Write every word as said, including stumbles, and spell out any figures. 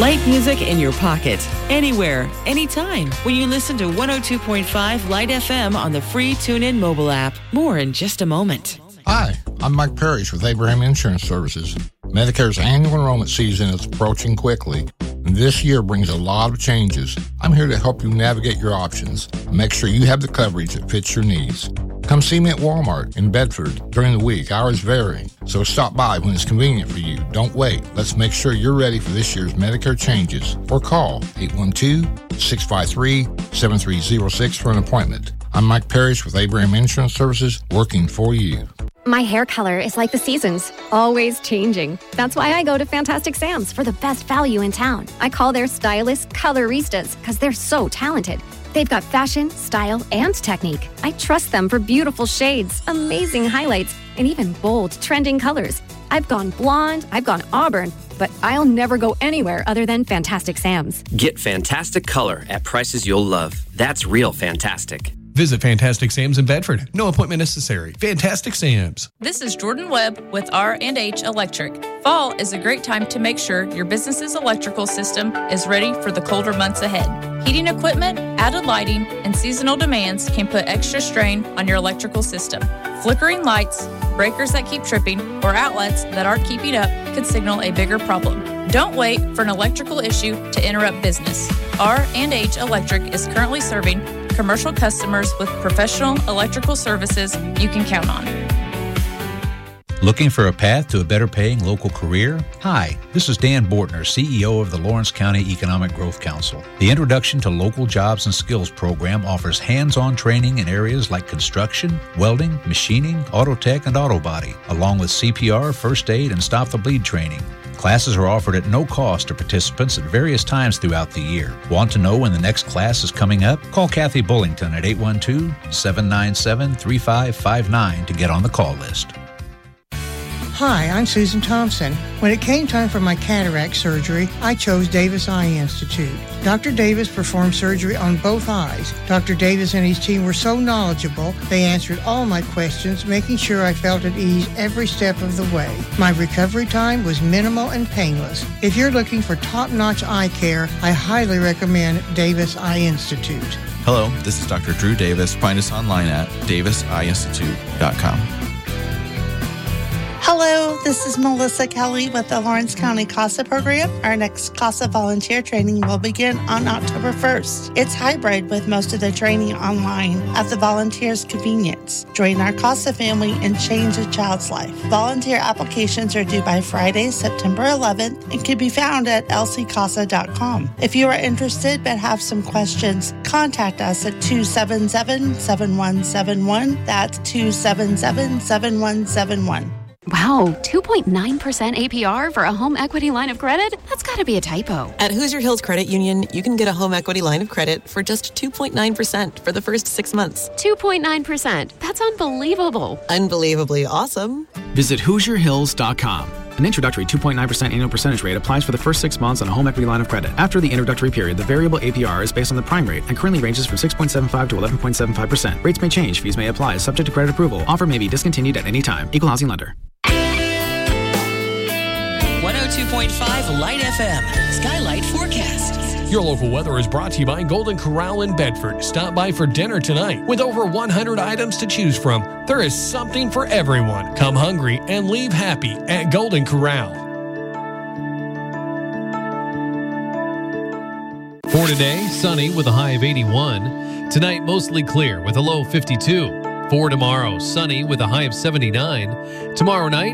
Light music in your pocket, anywhere, anytime, when you listen to one oh two point five Light F M on the free TuneIn mobile app. More in just a moment. Hi, I'm Mike Parrish with Abraham Insurance Services. Medicare's annual enrollment season is approaching quickly, and this year brings a lot of changes. I'm here to help you navigate your options and make sure you have the coverage that fits your needs. Come see me at Walmart in Bedford during the week. Hours vary, so stop by when it's convenient for you. Don't wait. Let's make sure you're ready for this year's Medicare changes. Or call eight one two, six five three, seven three zero six for an appointment. I'm Mike Parrish with Abraham Insurance Services, working for you. My hair color is like the seasons, always changing. That's why I go to Fantastic Sam's for the best value in town. I call their stylists coloristas because they're so talented. They've got fashion, style, and technique. I trust them for beautiful shades, amazing highlights, and even bold, trending colors. I've gone blonde, I've gone auburn, but I'll never go anywhere other than Fantastic Sam's. Get fantastic color at prices you'll love. That's real fantastic. Visit Fantastic Sam's in Bedford. No appointment necessary. Fantastic Sam's. This is Jordan Webb with R and H Electric. Fall is a great time to make sure your business's electrical system is ready for the colder months ahead. Heating equipment, added lighting, and seasonal demands can put extra strain on your electrical system. Flickering lights, breakers that keep tripping, or outlets that aren't keeping up could signal a bigger problem. Don't wait for an electrical issue to interrupt business. R and H Electric is currently serving commercial customers with professional electrical services you can count on. Looking for a path to a better paying local career? Hi, this is Dan Bortner, C E O of the Lawrence County Economic Growth Council. The Introduction to Local Jobs and Skills program offers hands-on training in areas like construction, welding, machining, auto tech, and auto body, along with C P R, first aid, and stop the bleed training. Classes are offered at no cost to participants at various times throughout the year. Want to know when the next class is coming up? Call Kathy Bullington at eight one two, seven nine seven, three five five nine to get on the call list. Hi, I'm Susan Thompson. When it came time for my cataract surgery, I chose Davis Eye Institute. Doctor Davis performed surgery on both eyes. Doctor Davis and his team were so knowledgeable, they answered all my questions, making sure I felt at ease every step of the way. My recovery time was minimal and painless. If you're looking for top-notch eye care, I highly recommend Davis Eye Institute. Hello, this is Doctor Drew Davis. Find us online at davis eye institute dot com. Hello, this is Melissa Kelly with the Lawrence County CASA program. Our next CASA volunteer training will begin on October first. It's hybrid with most of the training online at the volunteers' convenience. Join our CASA family and change a child's life. Volunteer applications are due by Friday, September eleventh, and can be found at l c casa dot com. If you are interested but have some questions, contact us at two seven seven, seven one seven one. That's two seven seven, seven one seven one. Wow, two point nine percent A P R for a home equity line of credit? That's got to be a typo. At Hoosier Hills Credit Union, you can get a home equity line of credit for just two point nine percent for the first six months. two point nine percent. That's unbelievable. Unbelievably awesome. Visit hoosier hills dot com. An introductory two point nine percent annual percentage rate applies for the first six months on a home equity line of credit. After the introductory period, the variable A P R is based on the prime rate and currently ranges from six point seven five to eleven point seven five percent. Rates may change. Fees may apply. Subject to credit approval. Offer may be discontinued at any time. Equal housing lender. one oh two point five Light F M. Skylight Forecast. Your local weather is brought to you by Golden Corral in Bedford. Stop by for dinner tonight. With over one hundred items to choose from, there is something for everyone. Come hungry and leave happy at Golden Corral. For today, sunny with a high of eighty-one. Tonight, mostly clear with a low of fifty-two. For tomorrow, sunny with a high of seventy-nine. Tomorrow night,